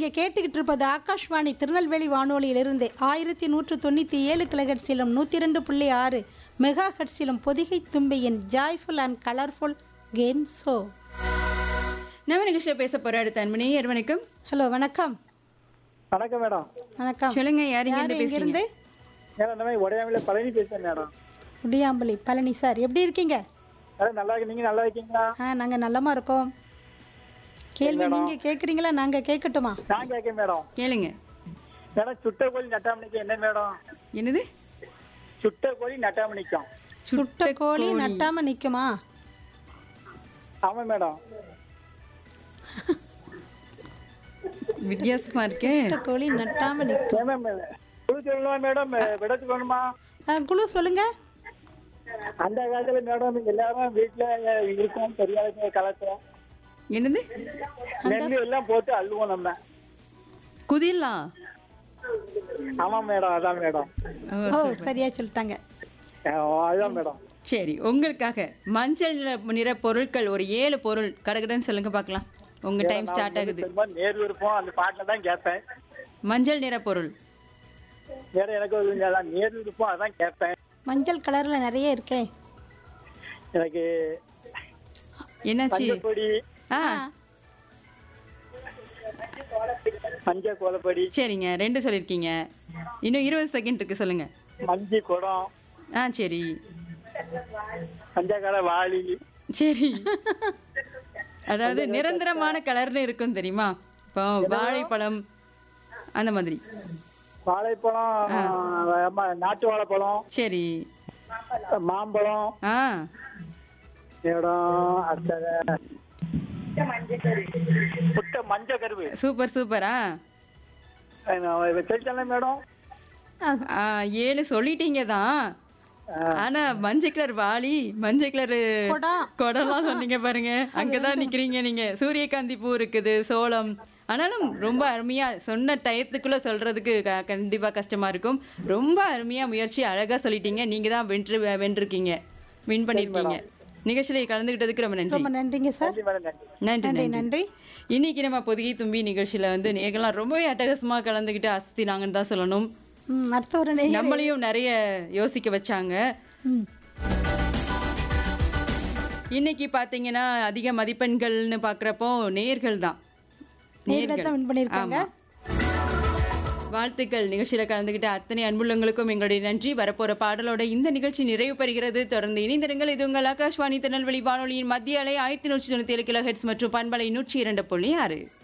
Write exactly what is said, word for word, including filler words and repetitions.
நீங்க கேட்டுக்கிட்டு இருப்பது ஆகாஷ்வாணி திருநெல்வேலி வானொலியிலிருந்து ஆயிரத்தி நூற்று தொண்ணூற்றி ஏழு கிலோஹெர்ட்ஸிலும் நூற்றி ரெண்டு புள்ளி ஆறு mega ஹெர்ட்ஸிலும் Pothigai தும்பியின் joyful and colourful game show. நம்ம நிகழ்ச்சியில் பேச போற அடுத்த அன்பனே வணக்கம். ஹலோ வணக்கம். வணக்கம் மேடம். வணக்கம். சொல்லுங்க, யார் இங்க யார் இருந்து இங்கிருந்து? பேசுறீங்க? மேடம் இந்த மாதிரி உடையாமல பழனி பேசுறேன் மேடம். உடியாம்பலி பழனி சார், எப்படி இருக்கீங்க? மேடம் நல்லா இருக்கு, நீங்க நல்லா இருக்கீங்களா? ஆ நாங்கள் நல்லமா இருக்கோம். கேள்வி நீங்க கேட்குறீங்களா நாங்க கேட்கட்டுமா? நான் கேட்கேன் மேடம். கேளுங்க. மேடம் சுட்ட கோழி நட்டாமணிக்கு என்ன மேடம்? என்னது? சுட்ட கோழி நட்டாமணிக்கும். சுட்ட கோழி நட்டாம நிக்குமா? ஆமா மேடம். வித்தியாசமா இருக்கே. சுட்ட கோழி நட்டாம நிக்கும். ஏன் மேம் குழு சொல்லணுமா மேடம், விடத்து வேணுமா? ஆ, குழு சொல்லுங்க. அந்த காலத்துல மேடம் எல்லாரும் வீட்டுல இருக்கும் தெரியாத கலத்தை என்னது? நெல்லு எல்லாம் போட்டு அள்ளுவோம் நம்ம. குதிரலாம். ஆமா மேடம், அதான் மேடம். ஓ சரியா சொல்லிட்டாங்க. அதுதான் மேடம். சரி, உங்களுக்காக மஞ்சள் நிற நிற பொருட்கள் ஒரு ஏழு பொருள் கடகடன்னு சொல்லுங்க பார்க்கலாம். உங்க டைம் ஸ்டார்ட் ஆகுது. நேர் விருப்பம் அந்த பாட்டில தான் கேட்பேன். மஞ்சள் நிற பொருள். வேற எனக்கு ஒரு நேர் விருப்பம் அதான் கேட்பேன். மஞ்சள் கலர்ல நிறைய இருக்கே. எனக்கு என்னாச்சு? மஞ்சப்பொடி, ஆ மஞ்சள் கோலப்பொடி, சரிங்க, ரெண்டு சொல்லியிருக்கீங்க. இன்னும் இருபது செகண்ட் இருக்கு, சொல்லுங்க. மஞ்சி குடம், ஆ சரி மஞ்சக்கார வாளி. சரி. அதாவது நிரந்தரமான கலர்னு இருக்கும் தெரியுமா? இப்போ வாழைப்பழம் அந்த மாதிரி. வாழைப்பழம், ஆமா, நாட்டு வாழைப்பழம், சரி. மாம்பழம், ஆ இடம் அடுத்தது புட்ட மஞ்சள் கருவு. சூப்பர் சூப்பரா. தெரிஞ்சாலே மேடம். ஆ, ஏழு சொல்லிட்டீங்க தான். ஆனா மஞ்சள் கலர் வாளி, மஞ்சள் கலர் குடம். குடம்லாம் சொன்னீங்க பாருங்க. அங்கதான் நிக்கிறீங்க நீங்க. சூரியகாந்தி பூ இருக்குது, சோளம். ஆனாலும் ரொம்ப அருமையா சொன்ன டயத்துக்குள்ள சொல்றதுக்கு க- கண்டிப்பா கஷ்டமா இருக்கும். ரொம்ப அருமையா முயற்சி, அழகா சொல்லிட்டீங்க. நீங்க தான் வென்று வென்றிருக்கீங்க, வின் பண்ணிருக்கீங்க. நிகழ்ச்சியில கலந்துகிட்டதுக்கு ரொம்ப நன்றி. ரொம்ப நன்றிங்க சார். நன்றி மேடம், நன்றி. நன்றி நன்றி நன்றி. நன்றி. இன்னைக்கு நம்ம பொதிகை தும்பி நிகழ்ச்சியில வந்து நேர்கள்லாம் ரொம்பவே அட்டகாசமா கலந்துகிட்டு அசத்தினாங்கன்னு தான் சொல்லணும். ம், அடுத்த ஒரு நேயர். நம்மளையும் நிறைய யோசிக்க வச்சாங்க. ம், இன்னைக்கு பாத்தீங்கன்னா அதிக மதிப்பெண்கள்னு பாக்குறப்போ நேர்கள் தான். நேயர்கள் தான் win பண்ணியிருக்காங்க. ஆமா. வாழ்த்துக்கள். நிகழ்ச்சியில கலந்துகிட்ட அத்தனை அன்புள்ளங்களுக்கும் எங்களுடைய நன்றி. வரப்போற பாடலோட இந்த நிகழ்ச்சி நிறைவு பெறுகிறது. தொடர்ந்து இணைந்திருங்கள். இது உங்கள் ஆகாஷ்வாணி திருநெல்வேலி வானொலியின் மத்திய அலை ஆயிரத்தி நூற்றி தொண்ணூத்தி ஏழு கிலோ ஹெர்ட்ஸ் மற்றும் பண்பலை நூற்றி இரண்டு புள்ளி ஆறு.